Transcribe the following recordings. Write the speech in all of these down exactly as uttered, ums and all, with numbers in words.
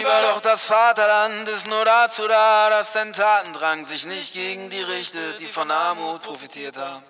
Doch das Vaterland ist nur dazu da, dass sein Tatendrang sich nicht gegen die richtet, die von Armut profitiert haben.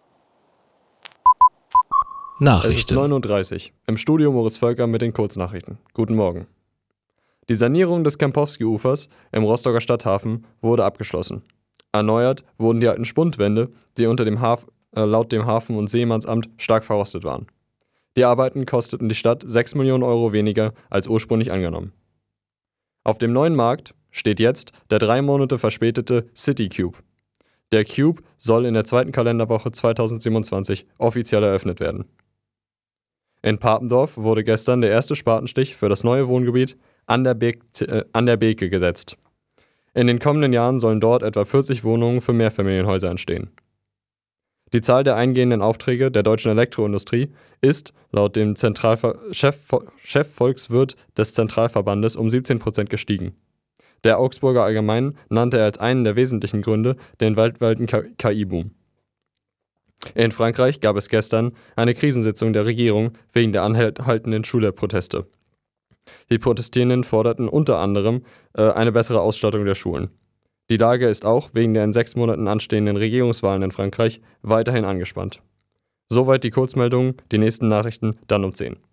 Nachrichten. Es ist neun Uhr dreißig. Im Studio Moritz Völker mit den Kurznachrichten. Guten Morgen. Die Sanierung des Kempowski-Ufers im Rostocker Stadthafen wurde abgeschlossen. Erneuert wurden die alten Spundwände, die unter dem Haf- äh, laut dem Hafen- und Seemannsamt stark verrostet waren. Die Arbeiten kosteten die Stadt sechs Millionen Euro weniger als ursprünglich angenommen. Auf dem neuen Markt steht jetzt der drei Monate verspätete City Cube. Der Cube soll in der zweiten Kalenderwoche zweitausendsiebenundzwanzig offiziell eröffnet werden. In Papendorf wurde gestern der erste Spatenstich für das neue Wohngebiet an der, Be- äh, an der Beke gesetzt. In den kommenden Jahren sollen dort etwa vierzig Wohnungen für Mehrfamilienhäuser entstehen. Die Zahl der eingehenden Aufträge der deutschen Elektroindustrie ist laut dem Zentralver- Chef- Chefvolkswirt des Zentralverbandes um siebzehn Prozent gestiegen. Der Augsburger Allgemein nannte er als einen der wesentlichen Gründe den weltweiten K I-Boom. In Frankreich gab es gestern eine Krisensitzung der Regierung wegen der anhaltenden Schülerproteste. Die Protestierenden forderten unter anderem äh, eine bessere Ausstattung der Schulen. Die Lage ist auch wegen der in sechs Monaten anstehenden Regierungswahlen in Frankreich weiterhin angespannt. Soweit die Kurzmeldungen, die nächsten Nachrichten dann um zehn.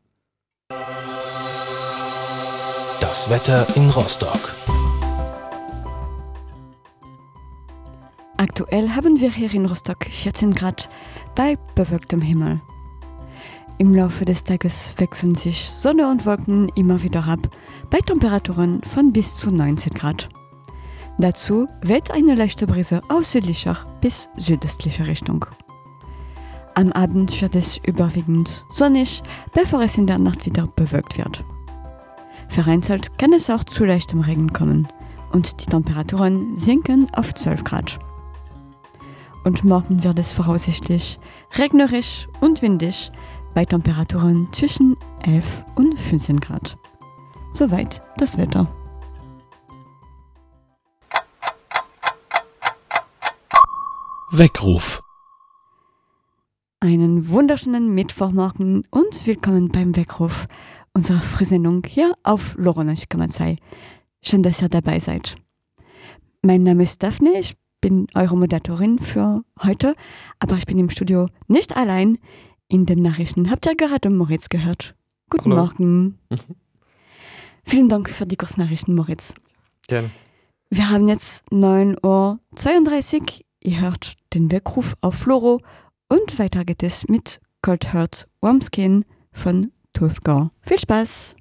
Das Wetter in Rostock. Aktuell haben wir hier in Rostock vierzehn Grad bei bewölktem Himmel. Im Laufe des Tages wechseln sich Sonne und Wolken immer wieder ab, bei Temperaturen von bis zu neunzehn Grad. Dazu weht eine leichte Brise aus südlicher bis südöstlicher Richtung. Am Abend wird es überwiegend sonnig, bevor es in der Nacht wieder bewölkt wird. Vereinzelt kann es auch zu leichtem Regen kommen und die Temperaturen sinken auf zwölf Grad. Und morgen wird es voraussichtlich regnerisch und windig bei Temperaturen zwischen elf und fünfzehn Grad. Soweit das Wetter. Weckruf. Einen wunderschönen Mittwochmorgen und willkommen beim Weckruf, unserer Frühsendung hier auf Loro neunzig Komma zwei. Schön, dass ihr dabei seid. Mein Name ist Daphne, ich bin eure Moderatorin für heute, aber ich bin im Studio nicht allein. In den Nachrichten habt ihr gerade Moritz gehört. Guten Hallo. Morgen. Vielen Dank für die Kurznachrichten, Moritz. Gerne. Wir haben jetzt neun Uhr zweiunddreißig. Ihr hört den Weckruf auf Loro und weiter geht es mit Cold Heart Warm Skin von Tooth Gore. Viel Spaß!